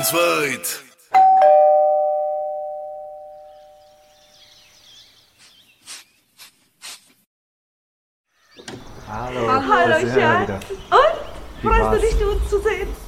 Zweit. Hallo, Hallo da sind wir Schatz. wieder. Und? Wie Freust war's? du dich, uns zu sehen?